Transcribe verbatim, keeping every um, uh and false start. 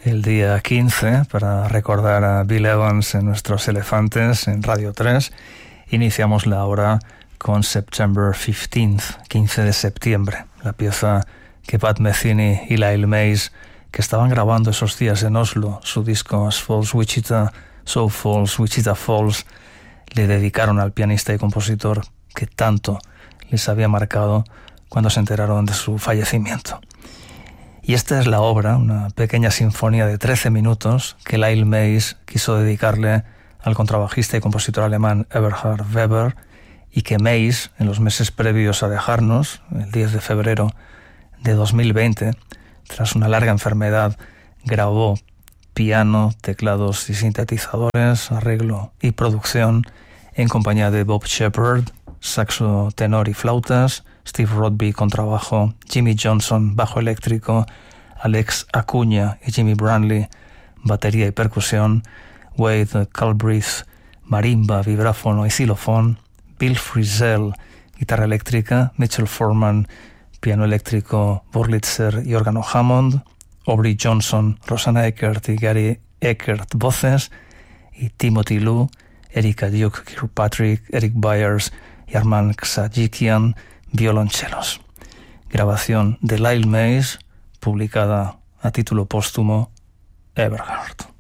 el día quince, para recordar a Bill Evans en Nuestros Elefantes en Radio tres, iniciamos la hora con September fifteenth, quince de septiembre, la pieza que Pat Metheny y Lyle Mays, que estaban grabando esos días en Oslo, su disco As Falls Wichita, So Falls, Wichita Falls, le dedicaron al pianista y compositor que tanto les había marcado cuando se enteraron de su fallecimiento. Y esta es la obra, una pequeña sinfonía de trece minutos que Lyle Mays quiso dedicarle al contrabajista y compositor alemán Eberhard Weber, y que Mays, en los meses previos a dejarnos, el diez de febrero de dos mil veinte, tras una larga enfermedad, grabó piano, teclados y sintetizadores, arreglo y producción en compañía de Bob Shepard, saxo tenor y flautas, Steve Rodby contrabajo, Jimmy Johnson bajo eléctrico, Alex Acuña y Jimmy Brantley batería y percusión, Wade Calbrith marimba, vibráfono y xilofón, Bill Frisell guitarra eléctrica, Mitchell Foreman piano eléctrico, Wurlitzer y órgano Hammond, Aubrey Johnson, Rosanna Eckert y Gary Eckert voces, y Timothy Lu, Erika Duke, Kirkpatrick, Eric Byers y Arman Xajikian violonchelos. Grabación de Lyle Mays, publicada a título póstumo, Eberhard.